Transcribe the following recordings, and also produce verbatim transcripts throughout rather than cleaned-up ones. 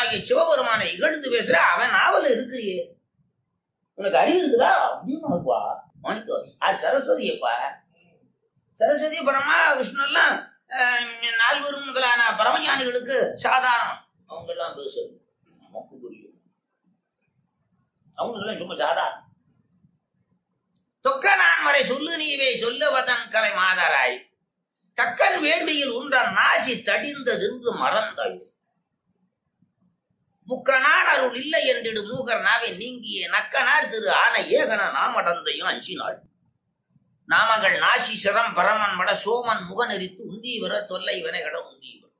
கடவுளாகிய சிவபெருமானை இகழ்ந்து பேசுற அவன் நாவல் இருக்கிறியே, உனக்கு அறிவு இருக்குதா அப்படின்னுப்பா மாணிக்கம். அது சரஸ்வதியப்பா. சரஸ்வதி பரமா விஷ்ணு எல்லாம் நால்வரும் முதலான பரமஞானிகளுக்கு சாதாரணம். அவங்க எல்லாம் பேசுறது நமக்கு புரியும். அவங்க எல்லாம் சும்மா சாதாரணம். தொக்க நான் மறை சொல்லு நீவே சொல்லுவதன் கலை மாதராய் கக்கன் வேள்வியில் உண்டான் நாசி தடிந்ததென்று மறந்தாய். முக்கனார் அருள் இல்லை என்றிடு மூகர் நாவை நீங்கிய நக்கனார் திரு ஆன ஏகன நாமடந்தையும் அஞ்சினாள். நாமகள் நாசி சிரம் பரமன் மட சோமன் முகநெறித்து உந்தீவர தொல்லை வினைகட உந்தீவர்.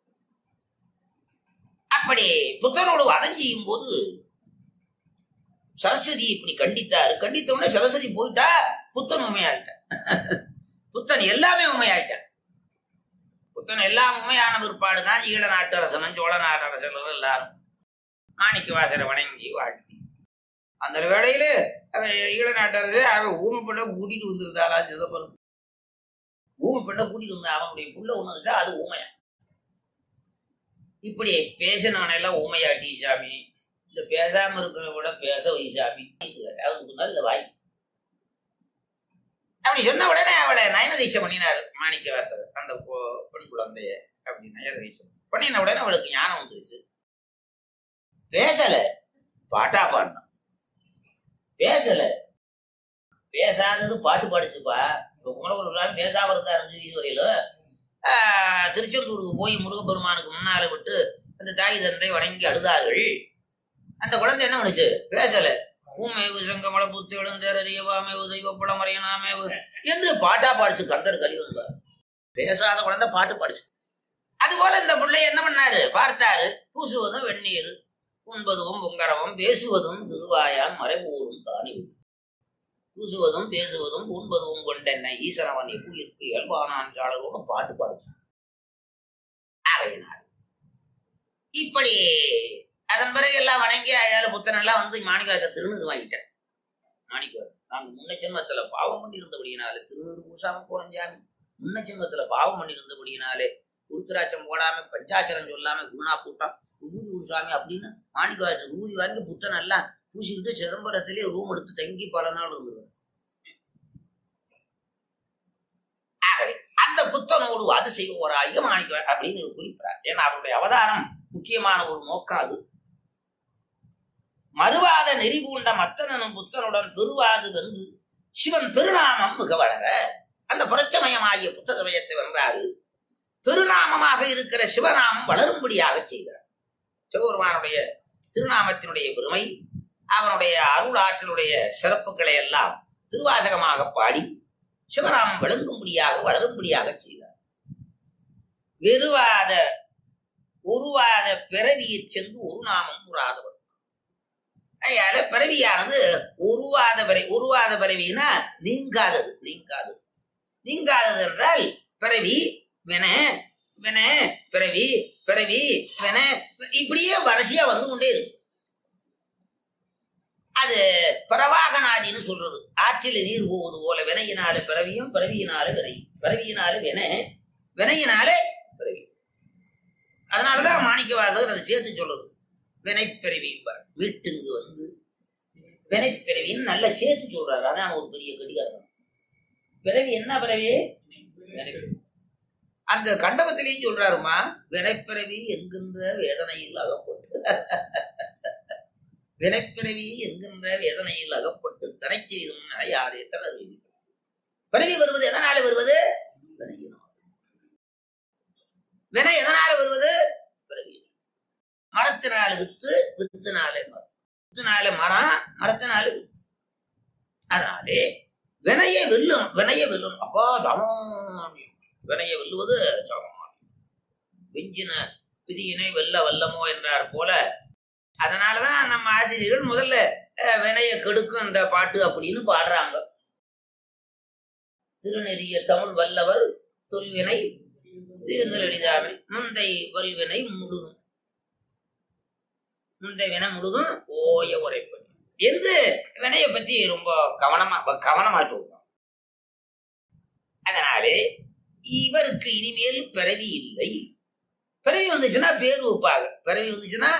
அப்படி புத்தனோடு வதஞ்சியும் போது சரஸ்வதி இப்படி கண்டித்தாரு. கண்டித்த உடனே சரஸ்வதி போயிட்டா, புத்தன் உண்மையாயிட்டான். புத்தன் எல்லாமே உண்மையாயிட்டான். புத்தன் எல்லாம் உண்மையான பிற்பாடுதான் ஈழ நாட்டு அரசன் சோழ நாட்டு அரசர்கள் எல்லாரும் மாணிக்க வாசரை வணங்கி வாழ்த்தி. அந்த வேளையில ஈழ நாட்டு அரசு அவன் ஊமை பெண்ணை கூட்டிட்டு வந்திருந்தாளா சிதம்பரத்து. ஊமை பெண்ணை கூட்டிட்டு வந்தா அவனுடைய புள்ள ஒண்ணு வச்சா அது ஊமையா. இப்படி பேசினவனெல்லாம் ஊமையாட்டி சாமி, இந்த பேசாம இருக்கிற விட பேச வை சாமி, அவனுக்கு நல்ல வாய். அப்படி சொன்ன உடனே அவளை நயனதீட்சை பண்ணினாரு மாணிக்க வாசகர், அந்த பெண் குழந்தைய. அப்படி நயனதீட்சை பண்ணின உடனே அவளுக்கு ஞானம் வந்துருச்சு. பேசல, பாட்டா பாடினான். பேசல, பேசாதது பாட்டு பாடிச்சுப்பா. இப்ப குமரகுரு பேசாம இருந்தாரு இதுவரையிலும். ஆஹ் திருச்செந்தூருக்கு போய் முருகப்பெருமானுக்கு முன்னால விட்டு அந்த தாய் தந்தை வணங்கி அழுதார்கள். அந்த குழந்தை என்ன பண்ணுச்சு? பேசல. ஊமேவு சங்கமல புத்து எழுந்தேறியவாமேவு தெய்வப்படமறையனாமேவு என்று பாட்டா பாடிச்சு. கந்தர் கலிவன்பார் பேசாத குழந்தை பாட்டு பாடிச்சு. அதுபோல இந்த பிள்ளை என்ன பண்ணாரு? பார்த்தாரு. பூசுவதும் வெந்நீர், உண்பதும் பொங்கரவம், பேசுவதும் திருவாயான் மறைபூரும் தானி. பூசுவதும் பேசுவதும் உண்பதும் கொண்டென்ன ஈசனவன் எப்புயிருக்கு இயல்பானான் சாளரோடு பாட்டு பாடிச்சு. ஆகையினார் இப்படி அதன் பிறகு எல்லாம் வணங்கி அயால புத்தனெல்லாம் வந்து மாணிக்காட்ட திருநீர் வாங்கிட்டேன். மாணிக்க நாங்க முன்ன ஜென்மத்துல பாவம் பண்ணி இருந்தபடியினாலே திருநீர் பூசாம போனோம் சாமி. முன்ன ஜென்மத்துல பாவம் பண்ணி இருந்தபடியினாலே உருத்திராட்சம் போடாம பஞ்சாச்சரம் சொல்லாம குணா கூட்டம் ஊதி உருசாமி அப்படின்னு மாணிக்க ஊதி வாங்கி புத்தன் எல்லாம் பூசிக்கிட்டு சிதம்பரத்திலே ரூம் எடுத்து தங்கி பல நாள் இருந்தது. அந்த புத்தனோடு அது செய்வோராக மாணிக்க அப்படின்னு குறிப்பிடார். ஏன்னா அவருடைய அவதாரம் முக்கியமான ஒரு நோக்கம் அது. மறுவாத நெறி பூண்ட மத்தனும் புத்தனுடன் பெருவாது வென்று சிவன் பெருநாமம் மிக வளர அந்த புரட்சமயமாகிய புத்த சமயத்தை வென்றாரு. பெருநாமமாக இருக்கிற சிவநாமம் வளரும்படியாக செய்தார். சிவபெருமானுடைய திருநாமத்தினுடைய பெருமை, அவனுடைய அருள் ஆற்றலுடைய சிறப்புகளை எல்லாம் திருவாசகமாக பாடி சிவநாமம் விளங்கும்படியாக வளரும்படியாக செய்தார். வெறுவாத உருவாத பிறவியை சென்று ஒரு நாமம் உறாதவர். அதனால பிறவியானது உருவாத பிறவி. உருவாத பிறவினா நீங்காதது. நீங்காதது நீங்காதது என்றால் பிறவி வின வின பிறவி பிறவி வின இப்படியே வரிசையா வந்து கொண்டே இருக்கு. அது பிரவாகநாதின்னு சொல்றது. ஆற்றில நீர் போவது போல வினையினால பிறவியும் பிறவியினால வினை, பிறவியினால வின, வினையினாலே பிறவி. அதனாலதான் மாணிக்கவாசகர் அதை சேர்த்து சொல்லுது. வினைப்பிறவி வீட்டுங்கு வந்து வினைப்பிறவின்னு நல்லா சேர்த்து சொல்றாரு. அதான் ஒரு பெரிய கடிகாரம். பிறவி என்ன பிறவி? அந்த கண்டபத்திலையும் சொல்றாருமா, வினைப்பிறவி என்கின்ற வேதனையில் அகப்பட்டு வினைப்பிறவி என்கின்ற வேதனையில் அகப்பட்டு தனை செய்தும் நிறையாரே தளர்வு. பிறவி வருவது எதனால வருவது? வினையினால். வினை எதனால வருவது? பிறவி. மரத்தினால வித்து, வித்துனாலே மரம், வித்துனால மரம், மரத்தினால வித்து. அதனாலே வினையை வெல்லும். வினையை வெல்லும். அப்பா சமம். வினையை வெல்லுவது சமம். வெஞ்சின விதியினை வெல்ல வல்லமோ என்றார் போல. அதனாலதான் நம்ம ஆசிரியர்கள் முதல்ல வினைய கெடுக்கும் இந்த பாட்டு அப்படின்னு பாடுறாங்க. திருநெறிய தமிழ் வல்லவர் தொல்வினை தீர்தல் எளிதாமை முந்தை வல்வினை முழுதும் முந்தை வினை முழுதும் ஓய உரைப்பது என்று வினைய பத்தி ரொம்ப கவனமா கவனமா சொல்றோம். அதனாலே இவருக்கு இனிமேல் பிறவி இல்லை. பிறவி வந்துச்சுன்னா பேர் வைப்பாங்க. பிறவி வந்துச்சுன்னா